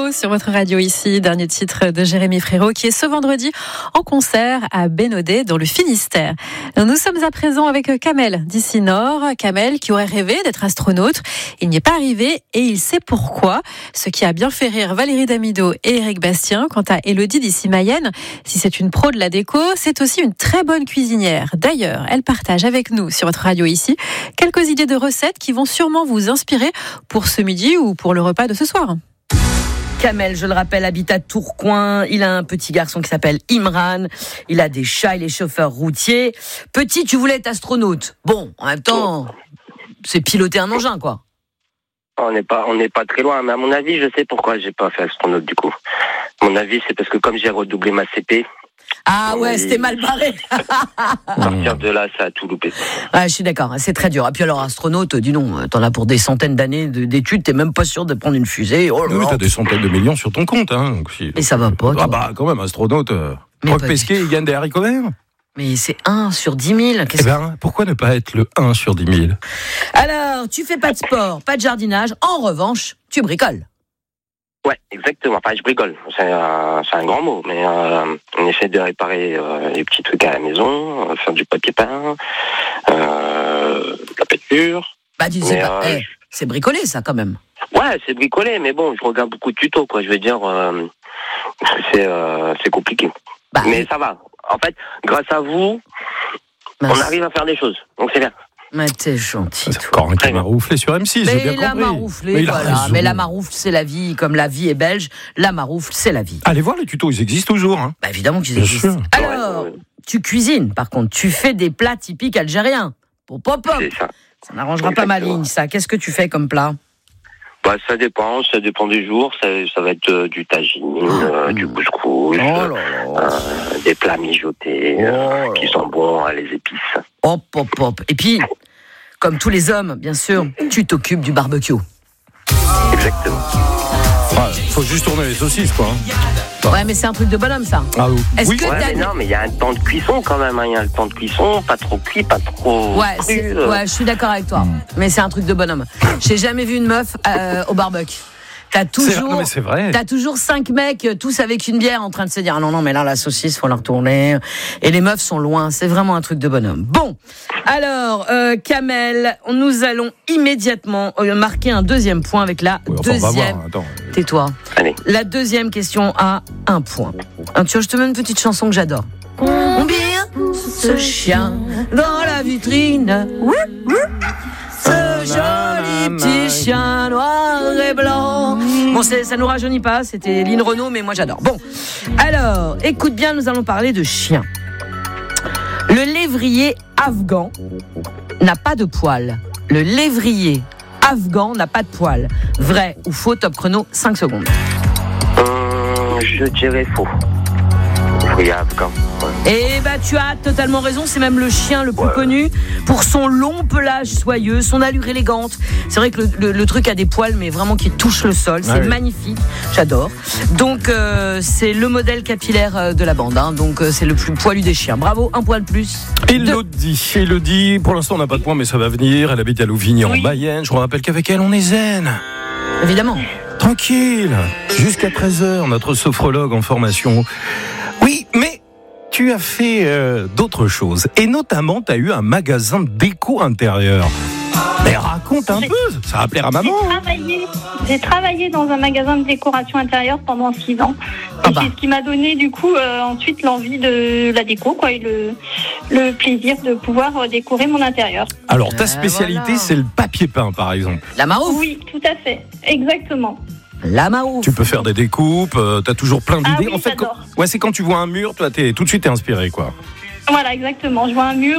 Frérot sur votre radio ici, dernier titre de Jérémy Frérot qui est ce vendredi en concert à Bénodet dans le Finistère. Nous sommes à présent avec Kamel d'ici Nord. Kamel qui aurait rêvé d'être astronaute. Il n'y est pas arrivé et il sait pourquoi. Ce qui a bien fait rire Valérie Damido et Éric Bastien. Quant à Élodie d'ici Mayenne, si c'est une pro de la déco, c'est aussi une très bonne cuisinière. D'ailleurs, elle partage avec nous sur votre radio ici quelques idées de recettes qui vont sûrement vous inspirer pour ce midi ou pour le repas de ce soir. Kamel, je le rappelle, habite à Tourcoing. Il a un petit garçon qui s'appelle Imran. Il a des chats, il est chauffeur routier. Petit, tu voulais être astronaute. Bon, en même temps, c'est piloter un engin, quoi. On n'est pas très loin, mais à mon avis, je sais pourquoi j'ai pas fait astronaute du coup. À mon avis, c'est parce que comme j'ai redoublé ma CP. Ah ouais, c'était mal barré. À partir de là, ça a tout loupé. Ouais, je suis d'accord, c'est très dur. Et puis alors, astronaute, dis donc, t'en as pour des centaines d'années d'études, t'es même pas sûr de prendre une fusée. Oh là là. Oui, t'as des centaines de millions sur ton compte. Hein, et ça va pas. Ah bah, quand même, astronaute. Roch Pesquet, il gagne des haricots verts. Mais c'est 1 sur 10 000. Pourquoi ne pas être le 1 sur 10 000 ? Alors, tu fais pas de sport, pas de jardinage. En revanche, tu bricoles. Ouais, exactement. Enfin, je bricole. C'est un grand mot, mais on essaie de réparer les petits trucs à la maison, faire du papier peint, la peinture. Bah, tu sais pas. C'est bricolé, ça, quand même. Ouais, c'est bricolé, mais bon, je regarde beaucoup de tutos, quoi. Je veux dire, c'est compliqué. Bah, mais ça va. En fait, grâce à vous, on arrive à faire des choses. Donc c'est bien. Mais t'es gentil. C'est encore un qui m'a rouflé sur M6, j'ai bien compris. Mais la maroufle, c'est la vie. Comme la vie est belge, la maroufle, c'est la vie. Allez voir les tutos, ils existent toujours. Hein. Bah évidemment qu'ils existent. Sûr. Alors, tu cuisines, par contre. Tu fais des plats typiques algériens. Pour pop-up. C'est ça. Ça n'arrangera pas ma ligne, ça. Qu'est-ce que tu fais comme plat ? Bah, ça dépend du jour. Ça va être du tagine, du couscous, des plats mijotés qui sont bons à les épices. Hop, hop, hop. Et puis, comme tous les hommes, bien sûr, tu t'occupes du barbecue. Exactement. Faut juste tourner les saucisses, quoi. Ouais, mais c'est un truc de bonhomme, ça. Ah oui. Mais il y a un temps de cuisson quand même. Il y a un temps de cuisson, pas trop cuit, pas trop cru. Ouais, je suis d'accord avec toi. Mais c'est un truc de bonhomme. J'ai jamais vu une meuf au barbecue. T'as toujours 5 mecs, tous avec une bière, en train de se dire ah non, mais là, la saucisse, faut la retourner. Et les meufs sont loin. C'est vraiment un truc de bonhomme. Bon. Alors, Kamel, nous allons immédiatement marquer un deuxième point avec la deuxième. Tais-toi. Allez. La deuxième question à 1 point. Tu vois, je te mets une petite chanson que j'adore. Combien ce chien dans la vitrine? Ce joli petit chien noir et blanc. Bon, ça nous rajeunit pas, c'était Lynn Renaud, mais moi j'adore. Bon, alors, écoute bien, nous allons parler de chiens. Le lévrier afghan n'a pas de poils. Le lévrier afghan n'a pas de poils. Vrai ou faux? Top chrono, 5 secondes. Je dirais faux. Afghan. Et bah tu as totalement raison, c'est même le chien le plus connu pour son long pelage soyeux, son allure élégante. C'est vrai que le truc a des poils mais vraiment qui touchent le sol, c'est magnifique, j'adore. Donc c'est le modèle capillaire de la bande, hein. Donc c'est le plus poilu des chiens. Bravo, 1 point de plus. Élodie, pour l'instant on n'a pas de point mais ça va venir, elle habite à Louvigny en Mayenne. Je vous rappelle qu'avec elle on est zen. Évidemment. Tranquille, jusqu'à 13h, notre sophrologue en formation. Oui, mais tu as fait d'autres choses. Et notamment, tu as eu un magasin de déco intérieur. Mais raconte un peu, ça va plaire à maman. J'ai travaillé dans un magasin de décoration intérieure pendant 6 ans. Et c'est ce qui m'a donné du coup ensuite l'envie de la déco, quoi, et le plaisir de pouvoir décorer mon intérieur. Alors, ta spécialité, c'est le papier peint, par exemple. La maroufle. Oui, tout à fait, exactement. La maroufle. Tu peux faire des découpes, t'as toujours plein d'idées. Oui, en fait, c'est quand tu vois un mur, toi, tout de suite t'es inspiré, quoi. Voilà, exactement. Je vois un mur.